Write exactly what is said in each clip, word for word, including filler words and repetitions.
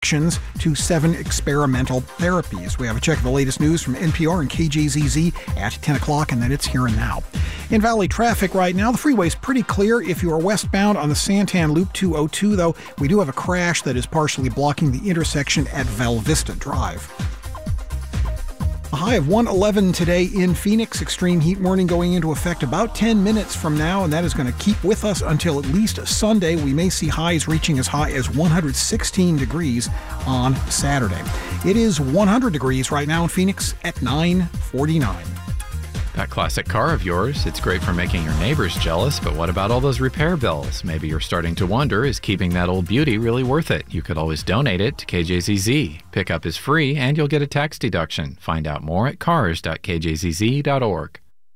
to seven experimental therapies. We have a check of the latest news from N P R and K J Z Z at ten o'clock, and then it's Here and Now. In Valley traffic right now, the freeway's pretty clear if you are westbound on the Santan Loop two oh two, though we do have a crash that is partially blocking the intersection at Val Vista Drive. A high of one eleven today in Phoenix. Extreme heat warning going into effect about ten minutes from now, and that is going to keep with us until at least Sunday. We may see highs reaching as high as one hundred sixteen degrees on Saturday. It is one hundred degrees right now in Phoenix at nine forty-nine. That classic car of yours, it's great for making your neighbors jealous, but what about all those repair bills? Maybe you're starting to wonder, is keeping that old beauty really worth it? You could always donate it to K J Z Z. Pickup is free, and you'll get a tax deduction. Find out more at cars dot k j z z dot org.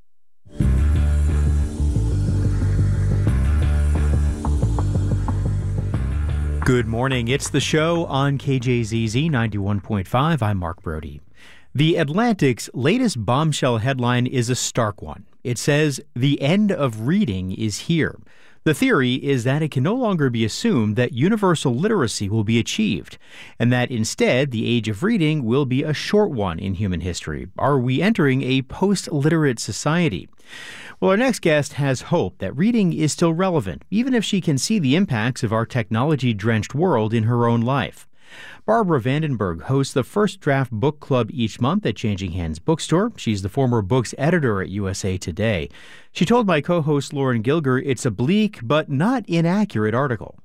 Good morning. It's The Show on K J Z Z ninety-one point five. I'm Mark Brody. The Atlantic's latest bombshell headline is a stark one. It says, "The end of reading is here." The theory is that it can no longer be assumed that universal literacy will be achieved, and that instead the age of reading will be a short one in human history. Are we entering a post-literate society? Well, our next guest has hope that reading is still relevant, even if she can see the impacts of our technology-drenched world in her own life. Barbara Vandenberg hosts the First Draft Book Club each month at Changing Hands Bookstore. She's the former books editor at U S A Today. She told my co-host Lauren Gilger it's a bleak but not inaccurate article.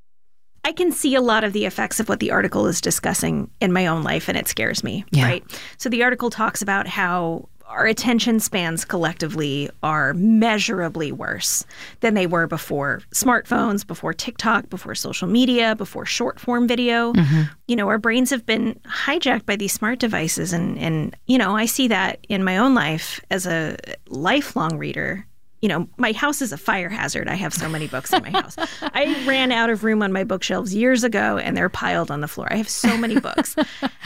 I can see a lot of the effects of what the article is discussing in my own life, and it scares me, yeah. right? So the article talks about how our attention spans collectively are measurably worse than they were before smartphones, before TikTok, before social media, before short-form video. Mm-hmm. You know, our brains have been hijacked by these smart devices. And, and, you know, I see that in my own life as a lifelong reader. You know, my house is a fire hazard. I have so many books in my house. I ran out of room on my bookshelves years ago, and they're piled on the floor. I have so many books.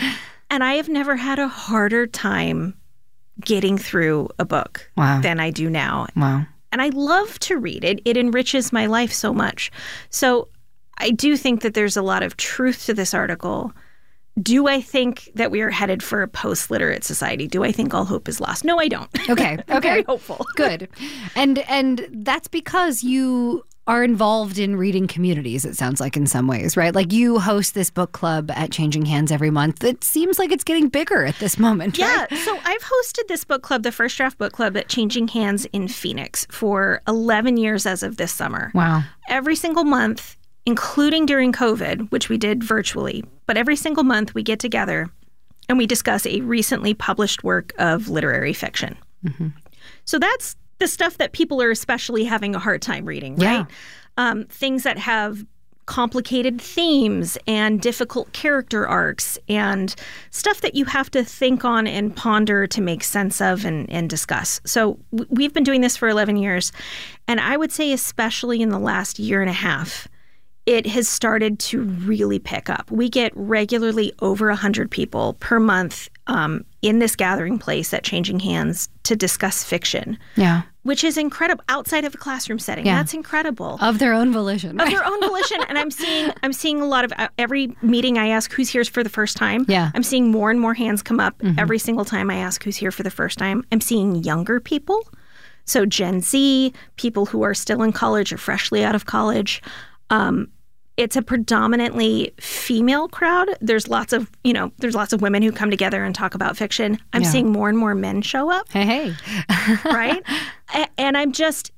And I have never had a harder time getting through a book wow. than I do now. Wow. And I love to read it. It enriches my life so much. So I do think that there's a lot of truth to this article. Do I think that we are headed for a post-literate society? Do I think all hope is lost? No, I don't. Okay. I'm okay. very hopeful. Good. And and that's because you are involved in reading communities, it sounds like, in some ways, right? Like you host this book club at Changing Hands every month. It seems like it's getting bigger at this moment, yeah, right? So I've hosted this book club, the First Draft Book Club at Changing Hands in Phoenix for eleven years as of this summer. Wow. Every single month, including during COVID, which we did virtually, but every single month we get together and we discuss a recently published work of literary fiction. Mm-hmm. So that's the stuff that people are especially having a hard time reading, right? Yeah. Um, things that have complicated themes and difficult character arcs and stuff that you have to think on and ponder to make sense of and, and discuss. So w- we've been doing this for eleven years. And I would say especially in the last year and a half, it has started to really pick up. We get regularly over one hundred people per month um, in this gathering place at Changing Hands to discuss fiction. Yeah. Which is incredible outside of a classroom setting. Yeah. That's incredible. Of their own volition. Of right? their own volition. And I'm seeing I'm seeing a lot of uh, every meeting I ask who's here for the first time. Yeah. I'm seeing more and more hands come up Mm-hmm. every single time I ask who's here for the first time. I'm seeing younger people. So Gen Z, people who are still in college or freshly out of college. Um, It's a predominantly female crowd. There's lots of, you know, there's lots of women who come together and talk about fiction. I'm Yeah. seeing more and more men show up. Hey, hey. Right? A- and I'm just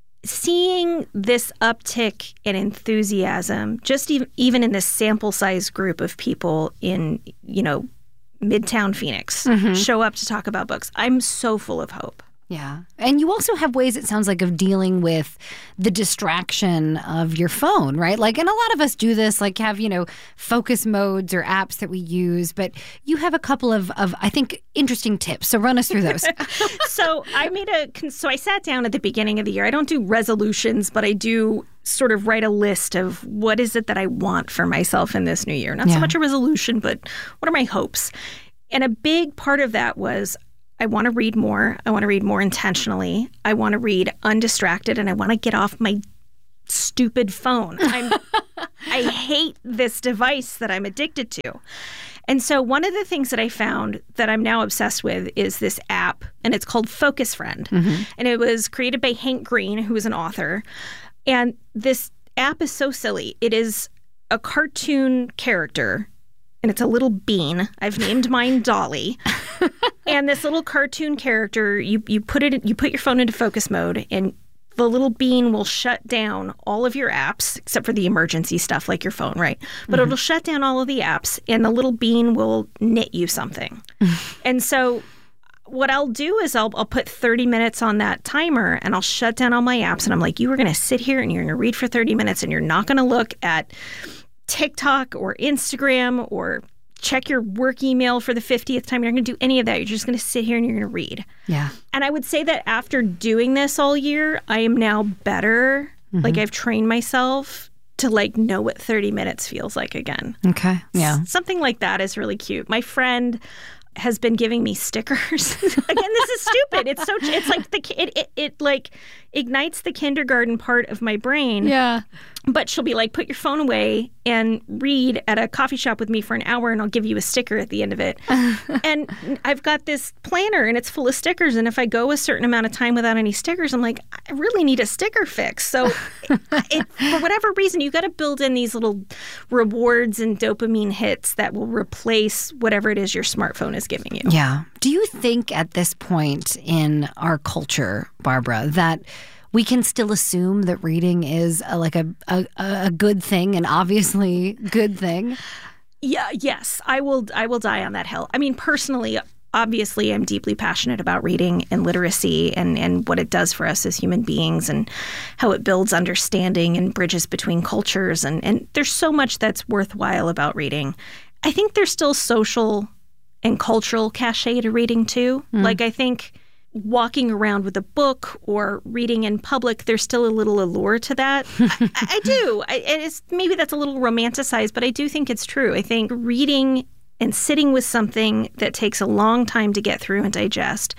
seeing this uptick in enthusiasm, just even, even in this sample size group of people in, you know, Midtown Phoenix, Mm-hmm. show up to talk about books. I'm so full of hope. Yeah. And you also have ways, it sounds like, of dealing with the distraction of your phone, right? Like, and a lot of us do this, like have, you know, focus modes or apps that we use. But you have a couple of, of I think, interesting tips. So run us through those. So I made a, so I sat down at the beginning of the year. I don't do resolutions, but I do sort of write a list of what is it that I want for myself in this new year. Not Yeah. so much a resolution, but what are my hopes? And a big part of that was I want to read more. I want to read more intentionally. I want to read undistracted, and I want to get off my stupid phone. I'm, I hate this device that I'm addicted to. And so one of the things that I found that I'm now obsessed with is this app, and it's called Focus Friend. Mm-hmm. And it was created by Hank Green, who is an author. And this app is so silly. It is a cartoon character, and it's a little bean. I've named mine Dolly. And this little cartoon character, you you put it, you put your phone into focus mode, and the little bean will shut down all of your apps, except for the emergency stuff like your phone, right? But mm-hmm. it'll shut down all of the apps, and the little bean will knit you something. And so what I'll do is I'll, I'll put thirty minutes on that timer, and I'll shut down all my apps. And I'm like, you are going to sit here and you're going to read for thirty minutes, and you're not going to look at TikTok or Instagram or check your work email for the fiftieth time. You're not going to do any of that. You're just going to sit here and you're going to read. Yeah. And I would say that after doing this all year, I am now better. Mm-hmm. Like I've trained myself to like know what thirty minutes feels like again. Okay. Yeah. S- something like that is really cute. My friend has been giving me stickers. Again, this is stupid. It's so, it's like the, it, it, it like ignites the kindergarten part of my brain. Yeah. But she'll be like, put your phone away and read at a coffee shop with me for an hour, and I'll give you a sticker at the end of it. And I've got this planner, and it's full of stickers. And if I go a certain amount of time without any stickers, I'm like, I really need a sticker fix. So it, it, for whatever reason, you got to build in these little rewards and dopamine hits that will replace whatever it is your smartphone is giving you. Yeah. Do you think at this point in our culture, Barbara, that we can still assume that reading is a, like a, a a good thing, an obviously good thing? Yeah, yes. I will I will die on that hill. I mean, personally, obviously, I'm deeply passionate about reading and literacy and, and what it does for us as human beings and how it builds understanding and bridges between cultures. And, and there's so much that's worthwhile about reading. I think there's still social and cultural cachet to reading, too. Mm. Like, I think walking around with a book or reading in public, there's still a little allure to that. I, I do. I, it's, maybe that's a little romanticized, but I do think it's true. I think reading and sitting with something that takes a long time to get through and digest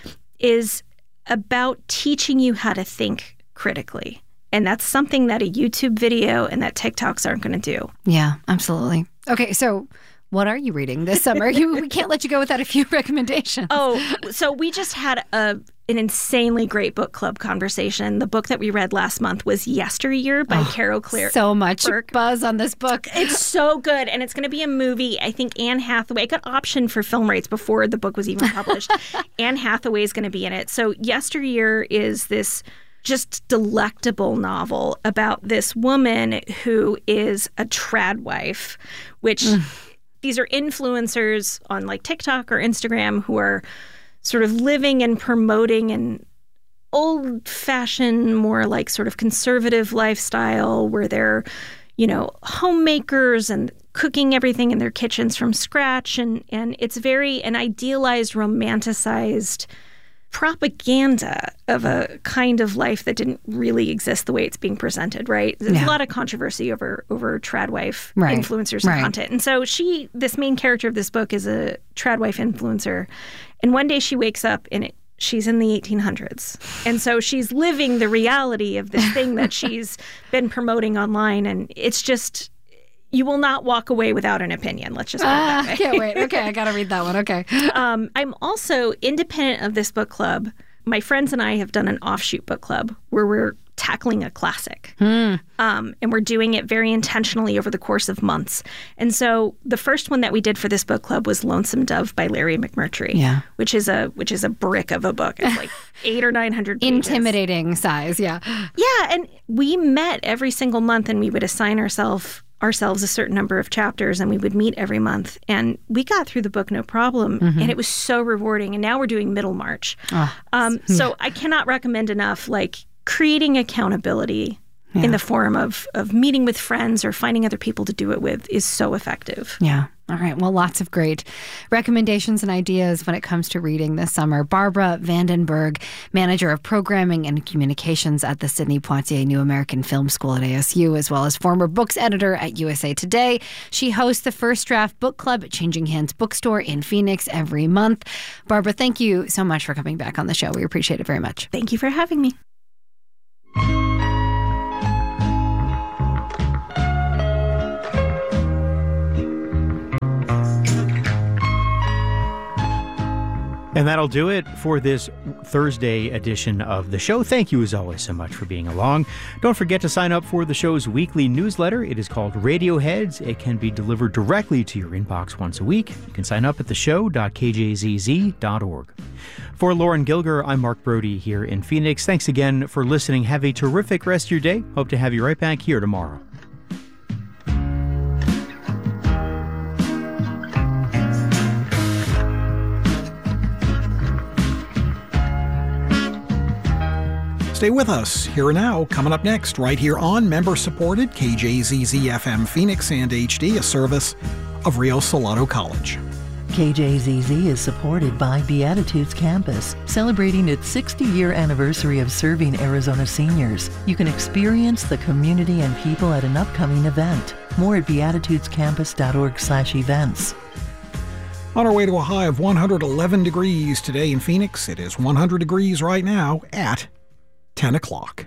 is about teaching you how to think critically. And that's something that a YouTube video and that TikToks aren't going to do. Yeah, absolutely. Okay, so what are you reading this summer? You, we can't let you go without a few recommendations. Oh, so we just had a an insanely great book club conversation. The book that we read last month was Yesteryear by oh, Carol Clare. So much Burke. Buzz on this book. It's so good, and it's going to be a movie. I think Anne Hathaway, it got optioned for film rights before the book was even published. Anne Hathaway is going to be in it. So Yesteryear is this just delectable novel about this woman who is a trad wife, which... These are influencers on like TikTok or Instagram who are sort of living and promoting an old-fashioned, more like sort of conservative lifestyle where they're, you know, homemakers and cooking everything in their kitchens from scratch. And, and it's very an idealized, romanticized propaganda of a kind of life that didn't really exist the way it's being presented, right? There's yeah. a lot of controversy over over trad wife right. influencers and right. content. And so she, this main character of this book is a trad wife influencer. And one day she wakes up and it, she's in the eighteen hundreds. And so she's living the reality of this thing that she's been promoting online. And it's just... You will not walk away without an opinion. Let's just put it that way. I can't wait. Okay, I got to read that one. Okay. Um, I'm also independent of this book club. My friends and I have done an offshoot book club where we're tackling a classic. Hmm. Um, and we're doing it very intentionally over the course of months. And so the first one that we did for this book club was Lonesome Dove by Larry McMurtry, yeah. which is a which is a brick of a book. It's like eight or nine hundred pages. Intimidating size, yeah. Yeah, and we met every single month and we would assign ourselves ourselves a certain number of chapters, and we would meet every month. And we got through the book no problem, mm-hmm. and it was so rewarding. And now we're doing Middlemarch. Oh, um, yeah. So I cannot recommend enough, like, creating accountability yeah. in the form of, of meeting with friends or finding other people to do it with is so effective. Yeah. All right. Well, lots of great recommendations and ideas when it comes to reading this summer. Barbara Vandenberg, Manager of Programming and Communications at the Sidney Poitier New American Film School at A S U, as well as former books editor at U S A Today. She hosts the First Draft Book Club at Changing Hands Bookstore in Phoenix every month. Barbara, thank you so much for coming back on the show. We appreciate it very much. Thank you for having me. And that'll do it for this Thursday edition of the show. Thank you, as always, so much for being along. Don't forget to sign up for the show's weekly newsletter. It is called Radioheads. It can be delivered directly to your inbox once a week. You can sign up at the show dot k j z z dot org. For Lauren Gilger, I'm Mark Brody here in Phoenix. Thanks again for listening. Have a terrific rest of your day. Hope to have you right back here tomorrow. Stay with us. Here and Now, coming up next, right here on member-supported K J Z Z F M Phoenix and H D, a service of Rio Salado College. K J Z Z is supported by Beatitudes Campus, celebrating its sixty-year anniversary of serving Arizona seniors. You can experience the community and people at an upcoming event. More at beatitudes campus dot org slash events. On our way to a high of one hundred eleven degrees today in Phoenix, it is one hundred degrees right now at ten o'clock.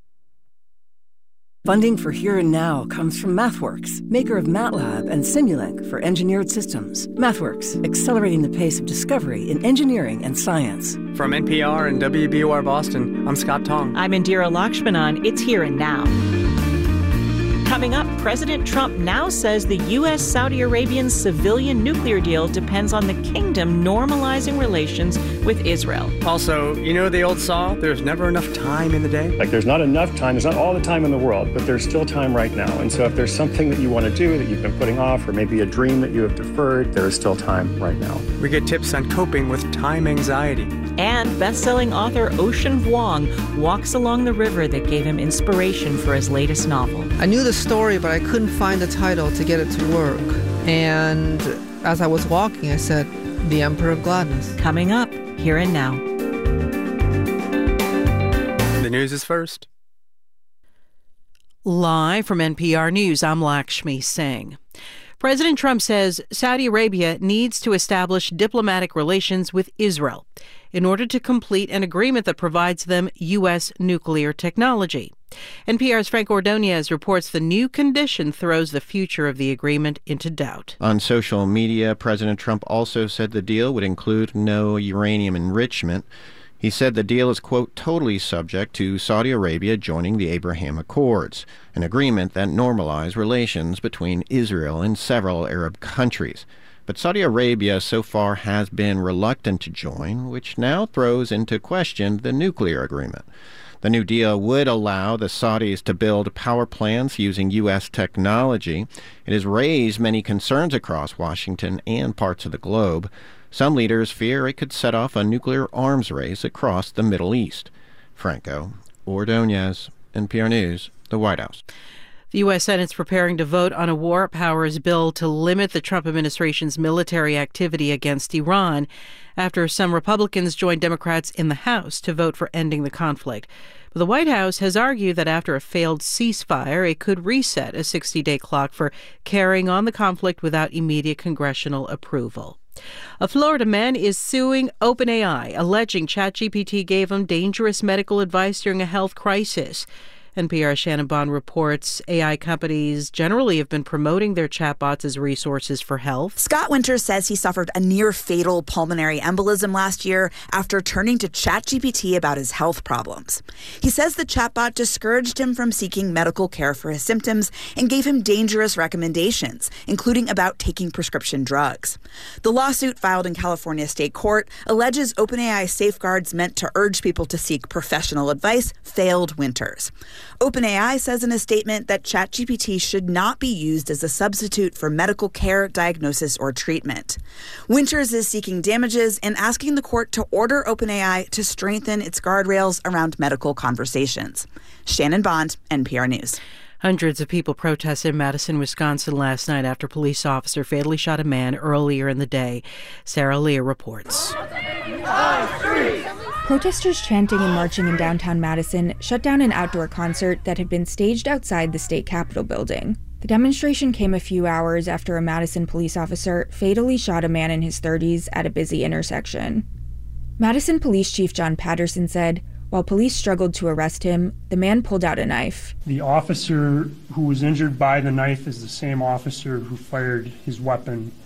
Funding for Here and Now comes from MathWorks, maker of MATLAB and Simulink for engineered systems. MathWorks, accelerating the pace of discovery in engineering and science. From N P R and W B O R Boston, I'm Scott Tong. I'm Indira Lakshmanan. It's Here and Now. Coming up, President Trump now says the U S Saudi Arabian civilian nuclear deal depends on the kingdom normalizing relations with Israel. Also, you know the old saw, there's never enough time in the day? Like, there's not enough time, there's not all the time in the world, but there's still time right now. And so if there's something that you want to do that you've been putting off, or maybe a dream that you have deferred, there is still time right now. We get tips on coping with time anxiety. And best-selling author Ocean Vuong walks along the river that gave him inspiration for his latest novel. I knew the story, but I couldn't find the title to get it to work. And as I was walking, I said, The Emperor of Gladness. Coming up, Here and Now. The news is first. Live from N P R News, I'm Lakshmi Singh. President Trump says Saudi Arabia needs to establish diplomatic relations with Israel in order to complete an agreement that provides them U S nuclear technology. N P R's Frank Ordonez reports the new condition throws the future of the agreement into doubt. On social media, President Trump also said the deal would include no uranium enrichment. He said the deal is, quote, totally subject to Saudi Arabia joining the Abraham Accords, an agreement that normalized relations between Israel and several Arab countries. But Saudi Arabia so far has been reluctant to join, which now throws into question the nuclear agreement. The new deal would allow the Saudis to build power plants using U S technology. It has raised many concerns across Washington and parts of the globe. Some leaders fear it could set off a nuclear arms race across the Middle East. Franco Ordonez, N P R News, the White House. The U S Senate's preparing to vote on a war powers bill to limit the Trump administration's military activity against Iran after some Republicans joined Democrats in the House to vote for ending the conflict. But the White House has argued that after a failed ceasefire, it could reset a sixty-day clock for carrying on the conflict without immediate congressional approval. A Florida man is suing OpenAI, alleging ChatGPT gave him dangerous medical advice during a health crisis. N P R's Shannon Bond reports A I companies generally have been promoting their chatbots as resources for health. Scott Winters says he suffered a near-fatal pulmonary embolism last year after turning to ChatGPT about his health problems. He says the chatbot discouraged him from seeking medical care for his symptoms and gave him dangerous recommendations, including about taking prescription drugs. The lawsuit filed in California state court alleges OpenAI safeguards meant to urge people to seek professional advice failed Winters. OpenAI says in a statement that ChatGPT should not be used as a substitute for medical care, diagnosis, or treatment. Winters is seeking damages and asking the court to order OpenAI to strengthen its guardrails around medical conversations. Shannon Bond, N P R News. Hundreds of people protested in Madison, Wisconsin last night after a police officer fatally shot a man earlier in the day. Sarah Leah reports. Protesters chanting and marching in downtown Madison shut down an outdoor concert that had been staged outside the state capitol building. The demonstration came a few hours after a Madison police officer fatally shot a man in his thirties at a busy intersection. Madison Police Chief John Patterson said, while police struggled to arrest him, the man pulled out a knife. The officer who was injured by the knife is the same officer who fired his weapon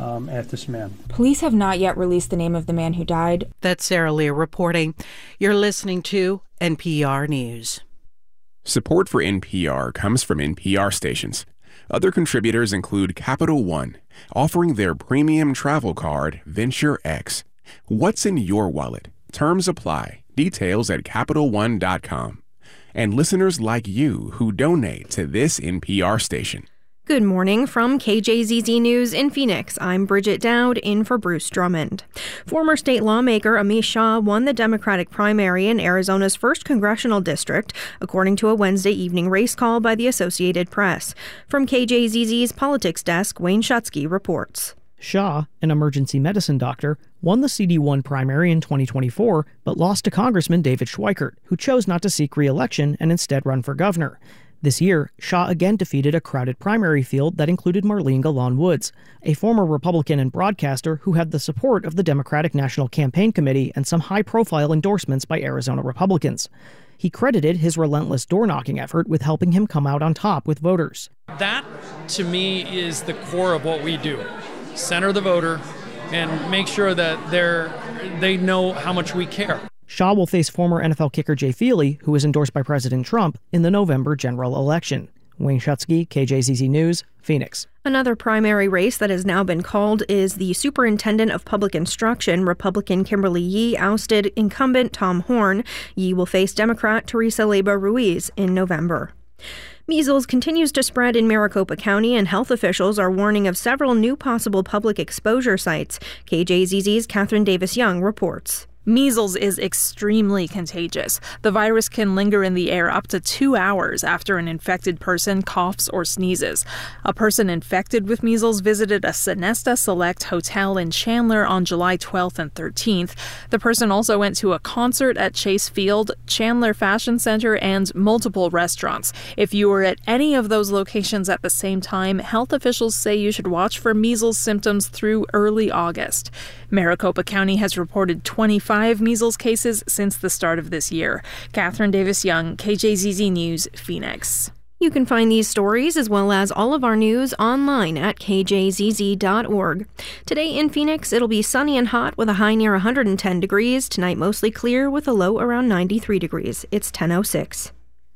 um, at this man. Police have not yet released the name of the man who died. That's Sarah Lear reporting. You're listening to N P R News. Support for N P R comes from N P R stations. Other contributors include Capital One, offering their premium travel card, Venture X. What's in your wallet? Terms apply. Details at Capital One dot com. And listeners like you who donate to this N P R station. Good morning from K J Z Z News in Phoenix. I'm Bridget Dowd, in for Bruce Drummond. Former state lawmaker Amish Shah won the Democratic primary in Arizona's first congressional district, according to a Wednesday evening race call by the Associated Press. From K J Z Z's politics desk, Wayne Schutsky reports. Shah, an emergency medicine doctor, won the C D one primary in twenty twenty-four, but lost to Congressman David Schweikert, who chose not to seek re-election and instead run for governor. This year, Shah again defeated a crowded primary field that included Marlene Galan Woods, a former Republican and broadcaster who had the support of the Democratic National Campaign Committee and some high-profile endorsements by Arizona Republicans. He credited his relentless door-knocking effort with helping him come out on top with voters. That, to me, is the core of what we do. Center the voter and make sure that they're, they know how much we care. Shah will face former N F L kicker Jay Feely, who was endorsed by President Trump, in the November general election. Wayne Schutsky, K J Z Z News, Phoenix. Another primary race that has now been called is the Superintendent of Public Instruction. Republican Kimberly Yee ousted incumbent Tom Horn. Yee will face Democrat Teresa Leyba Ruiz in November. Measles continues to spread in Maricopa County, and health officials are warning of several new possible public exposure sites. K J Z Z's Catherine Davis-Young reports. Measles is extremely contagious. The virus can linger in the air up to two hours after an infected person coughs or sneezes. A person infected with measles visited a Sonesta Select hotel in Chandler on July twelfth and thirteenth. The person also went to a concert at Chase Field, Chandler Fashion Center, and multiple restaurants. If you were at any of those locations at the same time, health officials say you should watch for measles symptoms through early August. Maricopa County has reported twenty-five measles cases since the start of this year. Catherine Davis-Young, K J Z Z News, Phoenix. You can find these stories as well as all of our news online at K J Z Z dot org. Today in Phoenix, it'll be sunny and hot with a high near one hundred ten degrees. Tonight, mostly clear with a low around ninety-three degrees. It's ten oh six.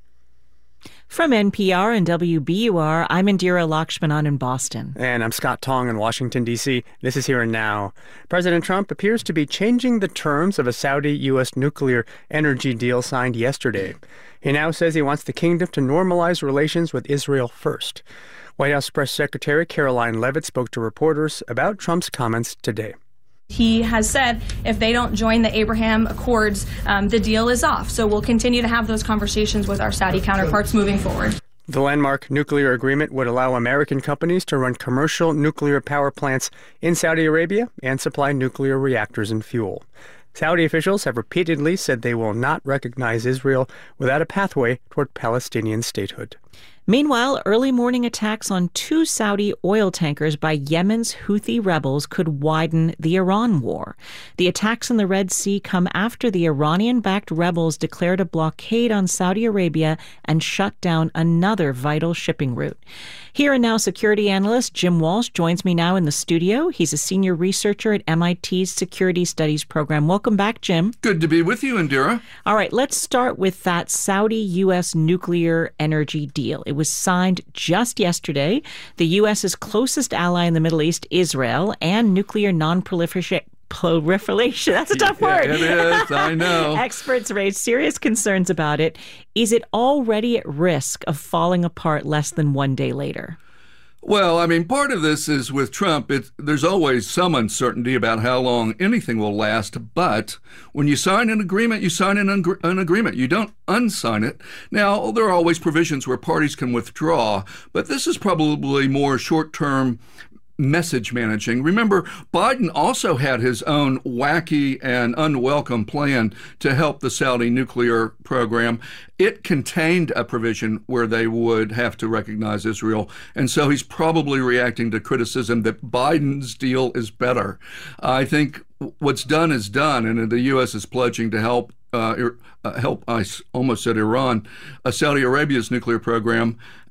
From N P R and W B U R, I'm Indira Lakshmanan in Boston. And I'm Scott Tong in Washington, D C This is Here and Now. President Trump appears to be changing the terms of a Saudi-U S nuclear energy deal signed yesterday. He now says he wants the kingdom to normalize relations with Israel first. White House Press Secretary Caroline Leavitt spoke to reporters about Trump's comments today. He has said if they don't join the Abraham Accords, um, the deal is off. So we'll continue to have those conversations with our Saudi counterparts moving forward. The landmark nuclear agreement would allow American companies to run commercial nuclear power plants in Saudi Arabia and supply nuclear reactors and fuel. Saudi officials have repeatedly said they will not recognize Israel without a pathway toward Palestinian statehood. Meanwhile, early morning attacks on two Saudi oil tankers by Yemen's Houthi rebels could widen the Iran war. The attacks in the Red Sea come after the Iranian-backed rebels declared a blockade on Saudi Arabia and shut down another vital shipping route. Here and Now security analyst Jim Walsh joins me now in the studio. He's a senior researcher at M I T's Security Studies program. Welcome back, Jim. Good to be with you, Indira. All right, let's start with that Saudi-U S nuclear energy deal. It was signed just yesterday. The U S's closest ally in the Middle East, Israel, and nuclear non-proliferation proliferation. That's a tough yeah, word. It is, I know. Experts raised serious concerns about it. Is it already at risk of falling apart less than one day later? Well, I mean, part of this is with Trump, it, there's always some uncertainty about how long anything will last. But when you sign an agreement, you sign an, un- an agreement. You don't unsign it. Now, there are always provisions where parties can withdraw, but this is probably more short-term message managing. Remember, Biden also had his own wacky and unwelcome plan to help the Saudi nuclear program. It contained a provision where they would have to recognize Israel. And so he's probably reacting to criticism that Biden's deal is better. I think what's done is done, and the U S is pledging to help Uh, uh, help, I almost said Iran, uh, Saudi Arabia's nuclear program.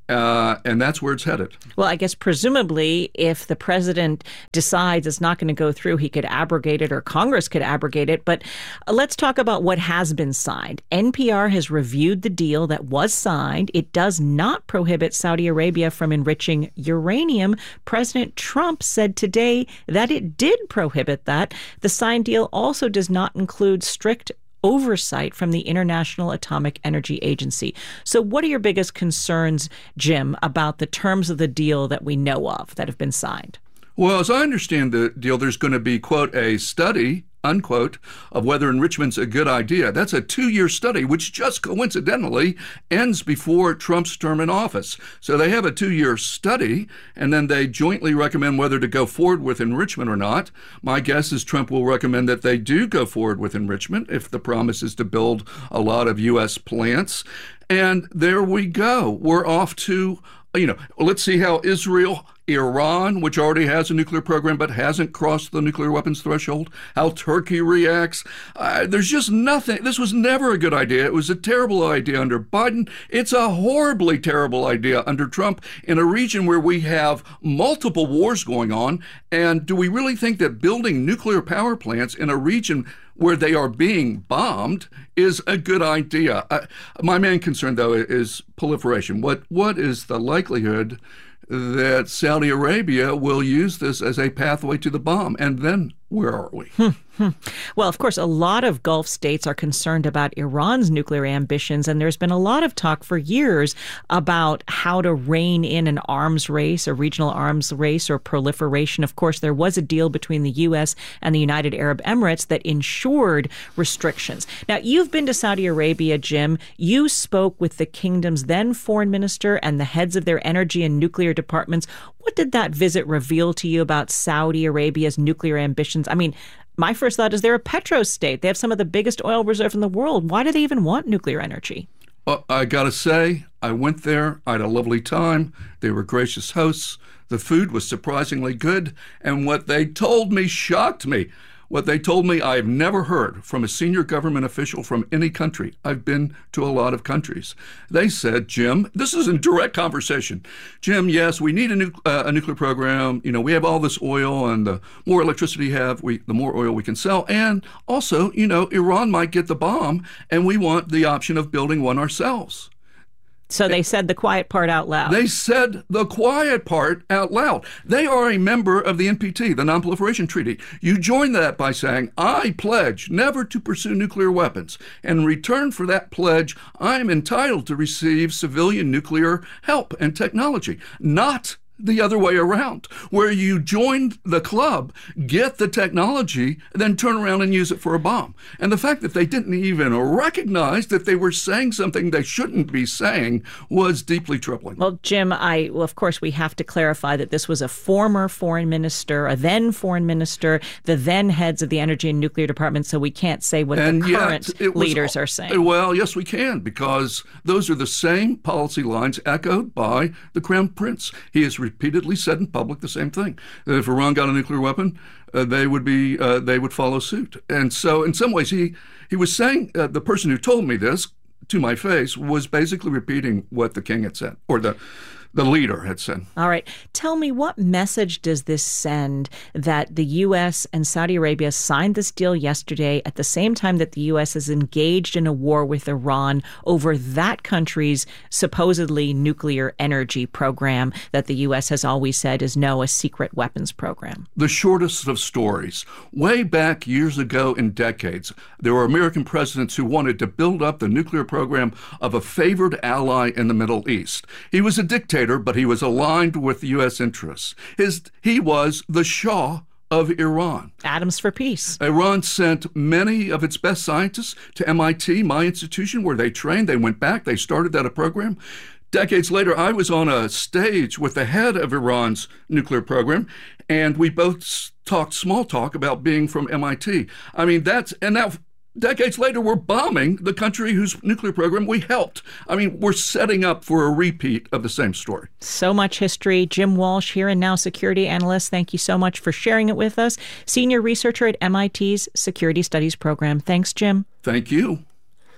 Uh, and that's where it's headed. Well, I guess presumably if the president decides it's not going to go through, he could abrogate it or Congress could abrogate it. But let's talk about what has been signed. N P R has reviewed the deal that was signed. It does not prohibit Saudi Arabia from enriching uranium. President Trump said today that it did prohibit that. The signed deal also does not include strict oversight from the International Atomic Energy Agency. So what are your biggest concerns, Jim, about the terms of the deal that we know of that have been signed? Well, as I understand the deal, there's going to be, quote, a study, unquote, of whether enrichment's a good idea. That's a two-year study, which just coincidentally ends before Trump's term in office. So they have a two-year study, and then they jointly recommend whether to go forward with enrichment or not. My guess is Trump will recommend that they do go forward with enrichment if the promise is to build a lot of U S plants. And there we go. We're off to, you know, let's see how Israel, Iran, which already has a nuclear program but hasn't crossed the nuclear weapons threshold, how Turkey reacts. Uh, there's just nothing. This was never a good idea. It was a terrible idea under Biden. It's a horribly terrible idea under Trump in a region where we have multiple wars going on. And do we really think that building nuclear power plants in a region where they are being bombed is a good idea? Uh, my main concern, though, is proliferation. What What is the likelihood that Saudi Arabia will use this as a pathway to the bomb? And then where are we? Well, of course, a lot of Gulf states are concerned about Iran's nuclear ambitions, and there's been a lot of talk for years about how to rein in an arms race, a regional arms race, or proliferation. Of course, there was a deal between the U S and the United Arab Emirates that ensured restrictions. Now, you've been to Saudi Arabia, Jim. You spoke with the kingdom's then foreign minister and the heads of their energy and nuclear departments. What did that visit reveal to you about Saudi Arabia's nuclear ambitions? I mean, my first thought is they're a petro state. They have some of the biggest oil reserves in the world. Why do they even want nuclear energy? Uh, I got to say, I went there. I had a lovely time. They were gracious hosts. The food was surprisingly good. And what they told me shocked me. What they told me I've never heard from a senior government official from any country. I've been to a lot of countries. They said, Jim, this is in direct conversation. Jim, yes, we need a, nu- uh, a nuclear program. You know, we have all this oil, and the more electricity we have, we, the more oil we can sell. And also, you know, Iran might get the bomb, and we want the option of building one ourselves. So they said the quiet part out loud. They said the quiet part out loud. They are a member of the N P T, the Non-Proliferation Treaty. You join that by saying, I pledge never to pursue nuclear weapons. And in return for that pledge, I am entitled to receive civilian nuclear help and technology, not the other way around, where you join the club, get the technology, then turn around and use it for a bomb. And the fact that they didn't even recognize that they were saying something they shouldn't be saying was deeply troubling. Well, Jim, I well, of course, we have to clarify that this was a former foreign minister, a then foreign minister, the then heads of the energy and nuclear department, so we can't say what and the current was, leaders are saying. Well, yes, we can, because those are the same policy lines echoed by the Crown Prince. He is repeatedly said in public the same thing, that if Iran got a nuclear weapon, uh, they would be uh, they would follow suit. And so in some ways he he was saying, uh, the person who told me this to my face was basically repeating what the king had said, or the the leader had said. All right. Tell me, what message does this send that the U S and Saudi Arabia signed this deal yesterday at the same time that the U S is engaged in a war with Iran over that country's supposedly nuclear energy program that the U S has always said is no, a secret weapons program? The shortest of stories. Way back years ago in decades, there were American presidents who wanted to build up the nuclear program of a favored ally in the Middle East. He was a dictator, but he was aligned with U S interests. His, he was the Shah of Iran. Atoms for peace. Iran sent many of its best scientists to M I T, my institution, where they trained. They went back. They started that program. Decades later, I was on a stage with the head of Iran's nuclear program, and we both talked small talk about being from M I T. I mean, that's, and now decades later, we're bombing the country whose nuclear program we helped. I mean, we're setting up for a repeat of the same story. So much history. Jim Walsh, Here and Now security analyst, thank you so much for sharing it with us. Senior researcher at M I T's Security Studies program. Thanks, Jim. Thank you.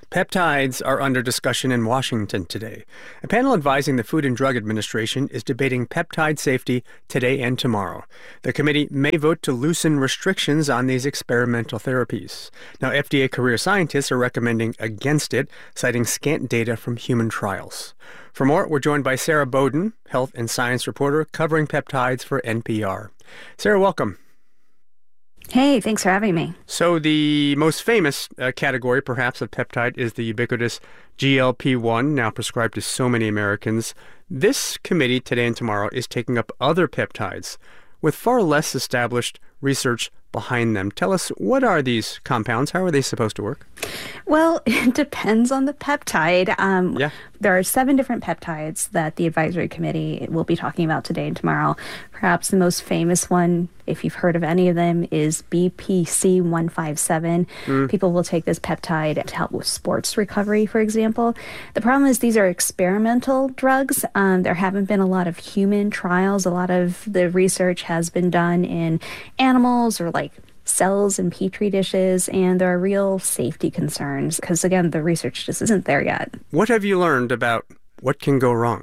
Peptides are under discussion in Washington today. A panel advising the Food and Drug Administration is debating peptide safety today and tomorrow. The committee may vote to loosen restrictions on these experimental therapies. Now, F D A career scientists are recommending against it, citing scant data from human trials. For more, we're joined by Sarah Bowden, health and science reporter covering peptides for N P R. Sarah, welcome. Hey, thanks for having me. So the most famous uh, category, perhaps, of peptide is the ubiquitous G L P one, now prescribed to so many Americans. This committee today and tomorrow is taking up other peptides with far less established research behind them. Tell us, what are these compounds? How are they supposed to work? Well, it depends on the peptide. Um, yeah. There are seven different peptides that the advisory committee will be talking about today and tomorrow. Perhaps the most famous one, if you've heard of any of them, is B P C one fifty-seven. Mm. People will take this peptide to help with sports recovery, for example. The problem is these are experimental drugs. Um, there haven't been a lot of human trials. A lot of the research has been done in animals or like cells in petri dishes, and there are real safety concerns because, again, the research just isn't there yet. What have you learned about what can go wrong?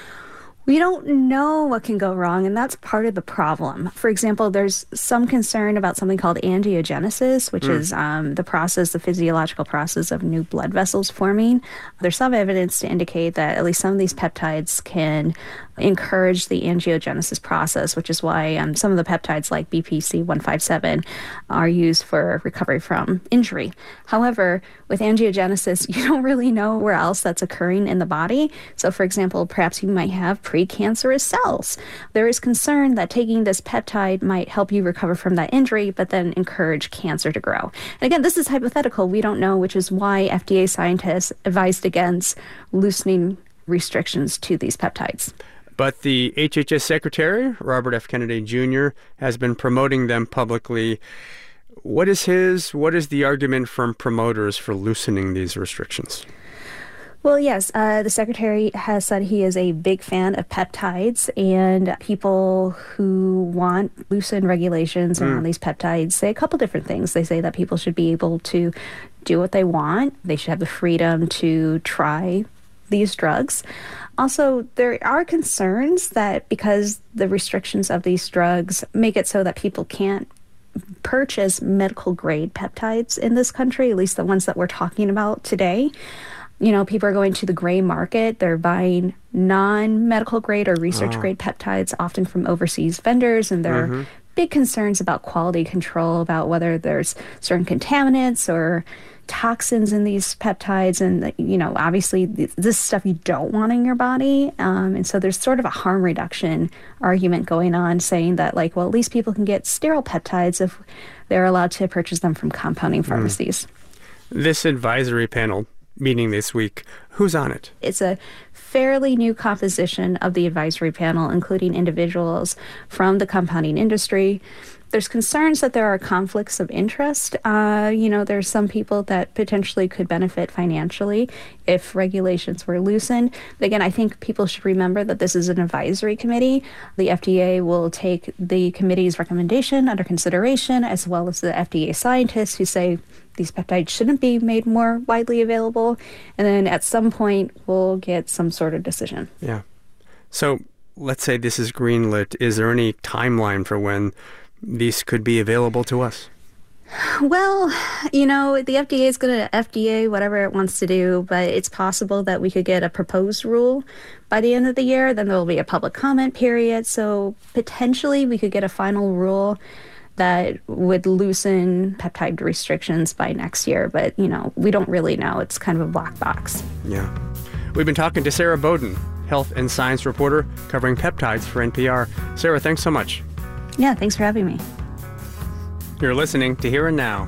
We don't know what can go wrong, and that's part of the problem. For example, there's some concern about something called angiogenesis, which mm. is um, the process, the physiological process of new blood vessels forming. There's some evidence to indicate that at least some of these peptides can encourage the angiogenesis process, which is why um, some of the peptides like B P C one fifty-seven are used for recovery from injury. However, with angiogenesis, you don't really know where else that's occurring in the body. So, for example, perhaps you might have precancerous cells. There is concern that taking this peptide might help you recover from that injury, but then encourage cancer to grow. And again, this is hypothetical. We don't know, which is why F D A scientists advised against loosening restrictions to these peptides. But the H H S Secretary, Robert F. Kennedy Junior, has been promoting them publicly. What is his, what is the argument from promoters for loosening these restrictions? Well, yes, uh, the Secretary has said he is a big fan of peptides, and people who want loosened regulations mm. around these peptides say a couple different things. They say that people should be able to do what they want. They should have the freedom to try these drugs. Also, there are concerns that because the restrictions of these drugs make it so that people can't purchase medical grade peptides in this country, at least the ones that we're talking about today. You know, people are going to the gray market. They're buying non-medical grade or research grade oh. peptides, often from overseas vendors, and there mm-hmm. are big concerns about quality control, about whether there's certain contaminants or toxins in these peptides, and you know, obviously this is stuff you don't want in your body, um, and so there's sort of a harm reduction argument going on, saying that like, well, at least people can get sterile peptides if they're allowed to purchase them from compounding pharmacies. Mm. This advisory panel meeting this week, who's on it? It's a fairly new composition of the advisory panel, including individuals from the compounding industry. There's concerns that there are conflicts of interest. Uh, you know, there's some people that potentially could benefit financially if regulations were loosened. But again, I think people should remember that this is an advisory committee. The F D A will take the committee's recommendation under consideration, as well as the F D A scientists who say these peptides shouldn't be made more widely available. And then at some point, we'll get some sort of decision. Yeah. So let's say this is greenlit. Is there any timeline for when these could be available to us? Well, you know, the F D A is going to F D A whatever it wants to do, but it's possible that we could get a proposed rule by the end of the year. Then there will be a public comment period. So potentially we could get a final rule that would loosen peptide restrictions by next year. But, you know, we don't really know. It's kind of a black box. Yeah. We've been talking to Sarah Bowden, health and science reporter covering peptides for N P R. Sarah, thanks so much. Yeah, thanks for having me. You're listening to Here and Now.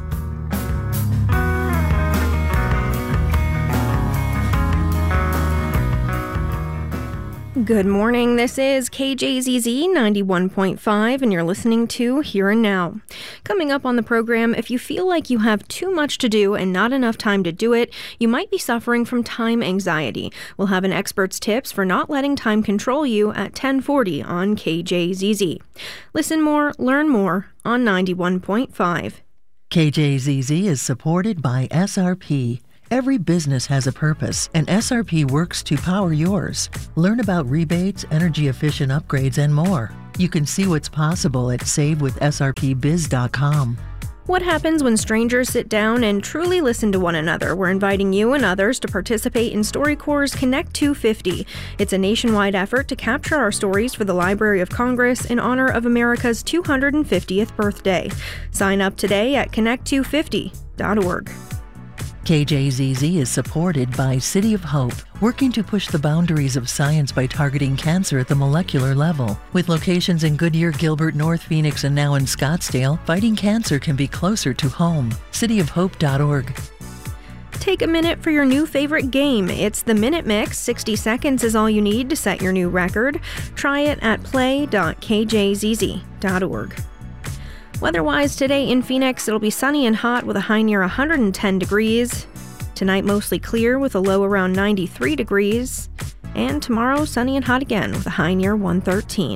Good morning. This is K J Z Z ninety-one point five, and you're listening to Here and Now. Coming up on the program, if you feel like you have too much to do and not enough time to do it, you might be suffering from time anxiety. We'll have an expert's tips for not letting time control you at ten forty on K J Z Z. Listen more, learn more on ninety-one point five. K J Z Z is supported by S R P. Every business has a purpose, and S R P works to power yours. Learn about rebates, energy-efficient upgrades, and more. You can see what's possible at save with S R P biz dot com. What happens when strangers sit down and truly listen to one another? We're inviting you and others to participate in StoryCorps' Connect two fifty. It's a nationwide effort to capture our stories for the Library of Congress in honor of America's two hundred fiftieth birthday. Sign up today at connect two fifty dot org. K J Z Z is supported by City of Hope, working to push the boundaries of science by targeting cancer at the molecular level. With locations in Goodyear, Gilbert, North Phoenix, and now in Scottsdale, fighting cancer can be closer to home. city of hope dot org. Take a minute for your new favorite game. It's the Minute Mix. sixty seconds is all you need to set your new record. Try it at play dot k j z z dot org. Weather-wise, today in Phoenix, it'll be sunny and hot with a high near one hundred ten degrees. Tonight, mostly clear with a low around ninety-three degrees. And tomorrow, sunny and hot again with a high near one thirteen.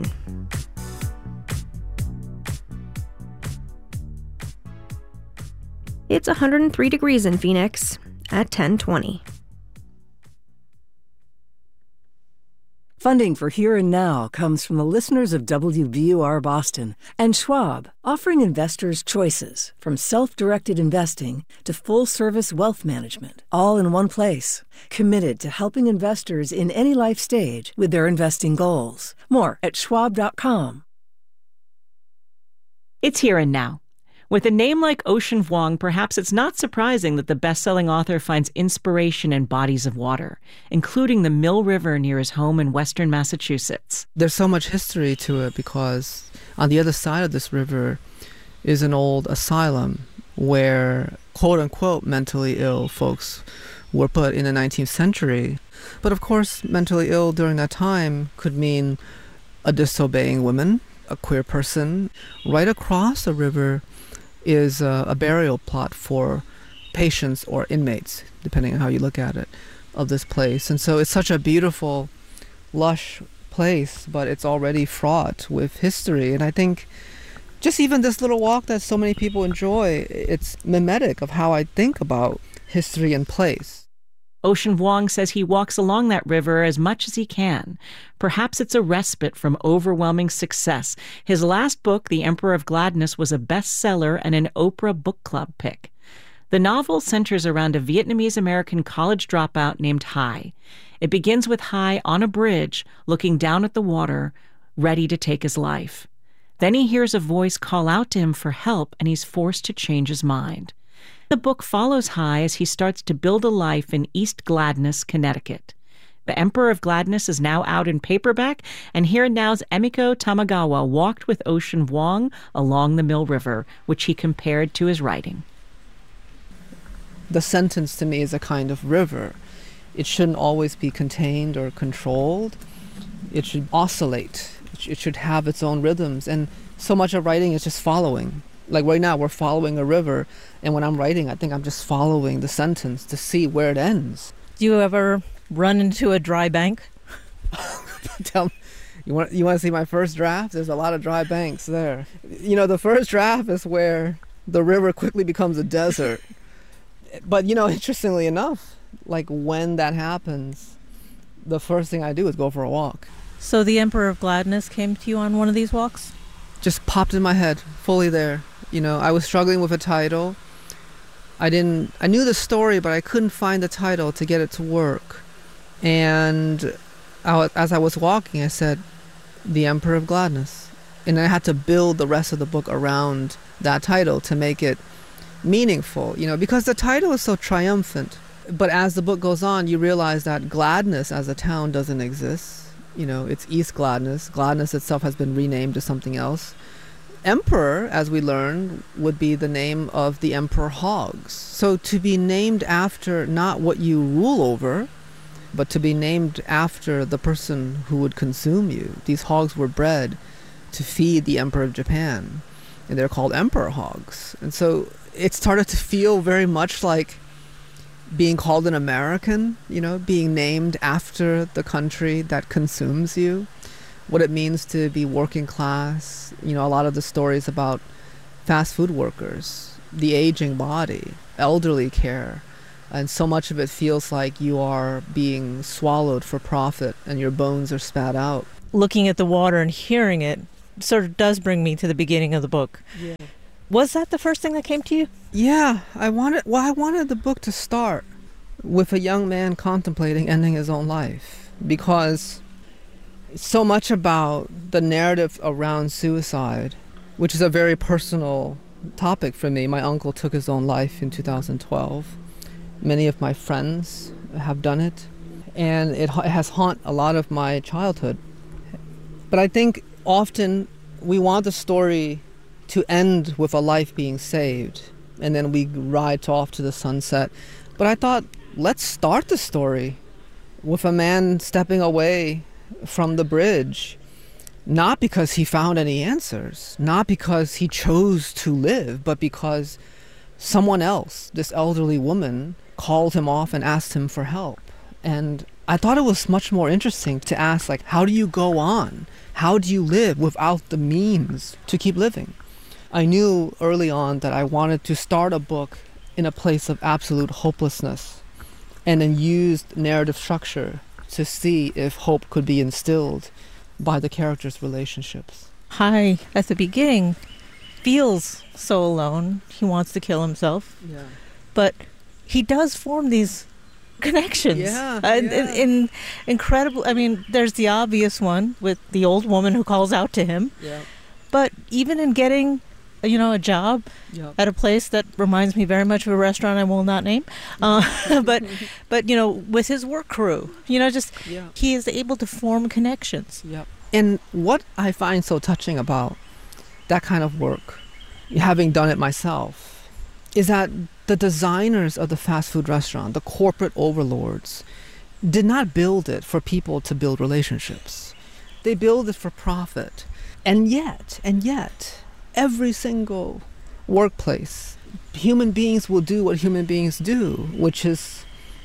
It's one hundred three degrees in Phoenix at ten twenty. Funding for Here and Now comes from the listeners of W B U R Boston and Schwab, offering investors choices from self-directed investing to full-service wealth management, all in one place. Committed to helping investors in any life stage with their investing goals. More at schwab dot com. It's Here and Now. With a name like Ocean Vuong, perhaps it's not surprising that the best-selling author finds inspiration in bodies of water, including the Mill River near his home in western Massachusetts. There's so much history to it because on the other side of this river is an old asylum where quote-unquote mentally ill folks were put in the nineteenth century. But of course, mentally ill during that time could mean a disobeying woman, a queer person. Right across the river is a, a burial plot for patients or inmates, depending on how you look at it, of this place. And so it's such a beautiful, lush place, but it's already fraught with history. And I think just even this little walk that so many people enjoy, it's mimetic of how I think about history and place. Ocean Vuong says he walks along that river as much as he can. Perhaps it's a respite from overwhelming success. His last book, The Emperor of Gladness, was a bestseller and an Oprah Book Club pick. The novel centers around a Vietnamese-American college dropout named Hai. It begins with Hai on a bridge, looking down at the water, ready to take his life. Then he hears a voice call out to him for help, and he's forced to change his mind. The book follows Hai as he starts to build a life in East Gladness, Connecticut. The Emperor of Gladness is now out in paperback, and Here and Now's Emiko Tamagawa walked with Ocean Vuong along the Mill River, which he compared to his writing. The sentence to me is a kind of river. It shouldn't always be contained or controlled. It should oscillate. It should have its own rhythms, and so much of writing is just following. Like right now, we're following a river, and when I'm writing, I think I'm just following the sentence to see where it ends. Do you ever run into a dry bank? Tell me, you want you want to see my first draft? There's a lot of dry banks there. You know, the first draft is where the river quickly becomes a desert. But you know, interestingly enough, like when that happens, the first thing I do is go for a walk. So the Emperor of Gladness came to you on one of these walks? Just popped in my head, fully there. You know, I was struggling with a title. I didn't, I knew the story, but I couldn't find the title to get it to work. And I, as I was walking, I said, The Emperor of Gladness. And I had to build the rest of the book around that title to make it meaningful, you know, because the title is so triumphant. But as the book goes on, you realize that Gladness as a town doesn't exist. You know, it's East Gladness. Gladness itself has been renamed to something else. Emperor, as we learned, would be the name of the emperor hogs. So to be named after not what you rule over, but to be named after the person who would consume you. These hogs were bred to feed the Emperor of Japan, and they're called emperor hogs. And so it started to feel very much like being called an American, you know, being named after the country that consumes you. What it means to be working class, you know, a lot of the stories about fast food workers, the aging body, elderly care, And so much of it feels like you are being swallowed for profit and your bones are spat out. Looking at the water and hearing it sort of does bring me to the beginning of the book. Yeah. Was that the first thing that came to you? Yeah, I wanted well I wanted the book to start with a young man contemplating ending his own life, because so much about the narrative around suicide, which is a very personal topic for me. My uncle took his own life in two thousand twelve. Many of my friends have done it, and it has haunted a lot of my childhood. But I think often we want the story to end with a life being saved, and then we ride off to the sunset. But I thought, let's start the story with a man stepping away from the bridge, not because he found any answers, not because he chose to live, but because someone else, this elderly woman, called him off and asked him for help. And I thought it was much more interesting to ask, like, how do you go on? How do you live without the means to keep living? I knew early on that I wanted to start a book in a place of absolute hopelessness, and then used narrative structure to see if hope could be instilled by the characters' relationships. Hi, at the beginning, feels so alone. He wants to kill himself. Yeah. But he does form these connections. Yeah, uh, yeah. In, in incredible, I mean, there's the obvious one with the old woman who calls out to him. Yeah. But even in getting, you know, a job Yep. at a place that reminds me very much of a restaurant I will not name, uh, but, but you know, with his work crew, you know, just Yeah. he is able to form connections. Yep. And what I find so touching about that kind of work, having done it myself, is that the designers of the fast food restaurant, the corporate overlords, did not build it for people to build relationships. They build it for profit. And yet, and yet, every single workplace, human beings will do what human beings do, which is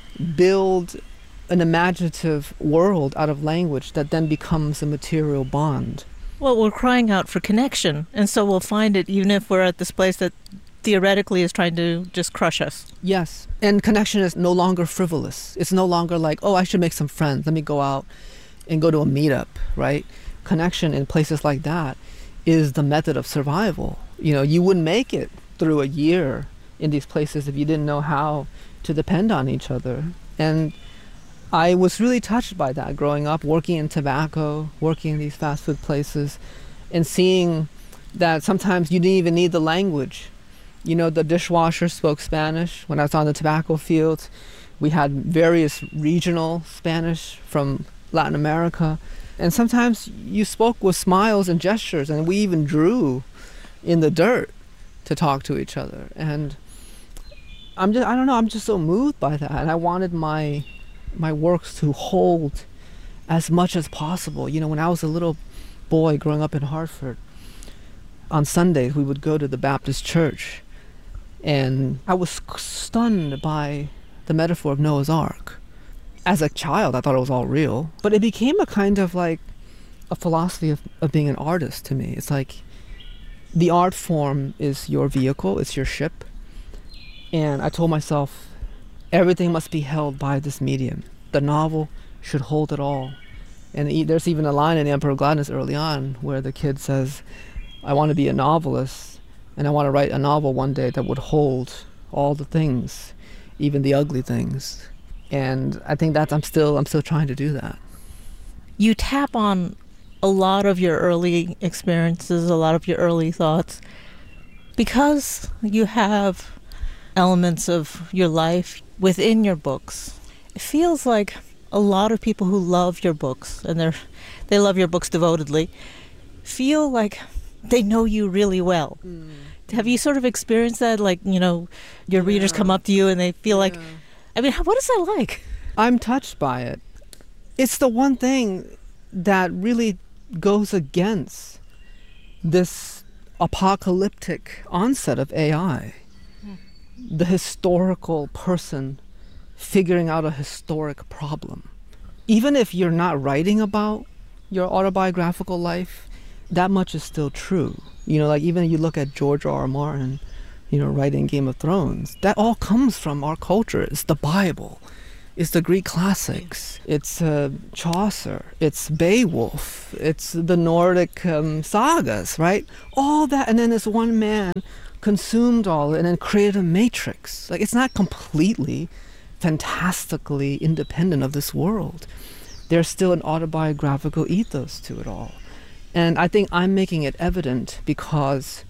build an imaginative world out of language that then becomes a material bond. Well, we're crying out for connection, and so we'll find it even if we're at this place that theoretically is trying to just crush us. Yes, and connection is no longer frivolous. It's no longer like, oh, I should make some friends. Let me go out and go to a meetup, right? Connection in places like that is the method of survival. You know, you wouldn't make it through a year in these places if you didn't know how to depend on each other. And I was really touched by that growing up, working in tobacco, working in these fast food places, and seeing that sometimes you didn't even need the language. You know, the dishwasher spoke Spanish. When I was on the tobacco field, we had various regional Spanish from Latin America. And sometimes you spoke with smiles and gestures, and we even drew in the dirt to talk to each other. And I'm just, I don't know, I'm just so moved by that. And I wanted my my works to hold as much as possible. You know, when I was a little boy growing up in Hartford, on Sundays we would go to the Baptist church, and I was stunned by the metaphor of Noah's Ark. As a child, I thought it was all real, but it became a kind of like a philosophy of, of being an artist to me. It's like the art form is your vehicle, it's your ship, and I told myself everything must be held by this medium. The novel should hold it all. And e- there's even a line in The Emperor of Gladness early on where the kid says, I want to be a novelist, and I want to write a novel one day that would hold all the things, even the ugly things. And I think that I'm still I'm still trying to do that. You tap on a lot of your early experiences, a lot of your early thoughts, because you have elements of your life within your books. It feels like a lot of people who love your books, and they're they love your books devotedly, feel like they know you really well. Mm. Have you sort of experienced that? Like, you know, your yeah. readers come up to you and they feel yeah. like, I mean, what is that like? I'm touched by it. It's the one thing that really goes against this apocalyptic onset of A I. Mm. The historical person figuring out a historic problem. Even if you're not writing about your autobiographical life, that much is still true. You know, like even you look at George R. R. Martin, you know, writing Game of Thrones. That all comes from our culture. It's the Bible. It's the Greek classics. It's uh, Chaucer. It's Beowulf. It's the Nordic um, sagas, right? All that, and then this one man consumed all and then created a matrix. Like, it's not completely, fantastically independent of this world. There's still an autobiographical ethos to it all. And I think I'm making it evident because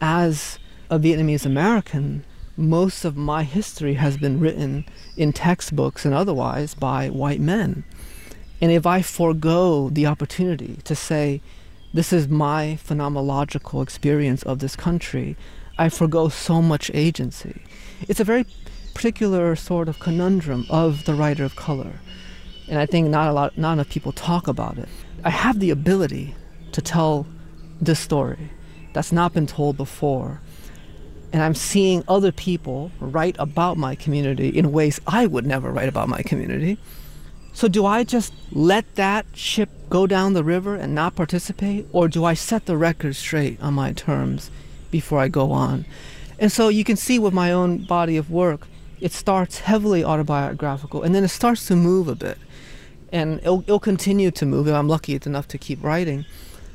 as a Vietnamese American, most of my history has been written in textbooks and otherwise by white men. And if I forego the opportunity to say, this is my phenomenological experience of this country, I forgo so much agency. It's a very particular sort of conundrum of the writer of color. And I think not a lot, not enough people talk about it. I have the ability to tell this story that's not been told before. And I'm seeing other people write about my community in ways I would never write about my community. So do I just let that ship go down the river and not participate? Or do I set the record straight on my terms before I go on? And so you can see with my own body of work, it starts heavily autobiographical and then it starts to move a bit. And it'll, it'll continue to move if I'm lucky enough to keep writing.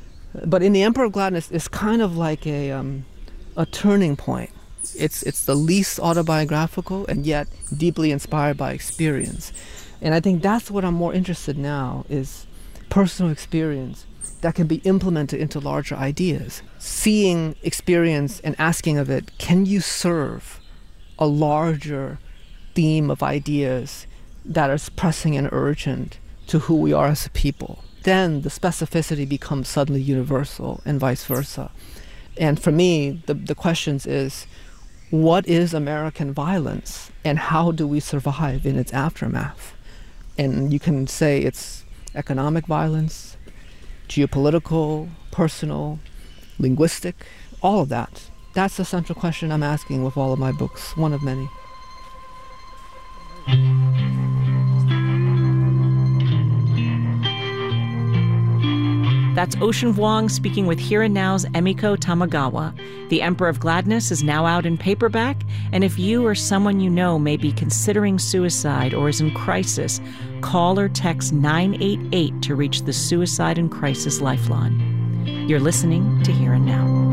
But in The Emperor of Gladness, it's kind of like a um, a turning point. It's it's the least autobiographical and yet deeply inspired by experience. And I think that's what I'm more interested in now, is personal experience that can be implemented into larger ideas. Seeing experience and asking of it, can you serve a larger theme of ideas that is pressing and urgent to who we are as a people? Then the specificity becomes suddenly universal and vice versa. And for me, the, the questions is, what is American violence and how do we survive in its aftermath? And you can say it's economic violence, geopolitical, personal, linguistic, all of that. That's the central question I'm asking with all of my books, one of many. That's Ocean Vuong speaking with Here and Now's Emiko Tamagawa. The Emperor of Gladness is now out in paperback, and if you or someone you know may be considering suicide or is in crisis, call or text nine eight eight to reach the Suicide and Crisis Lifeline. You're listening to Here and Now.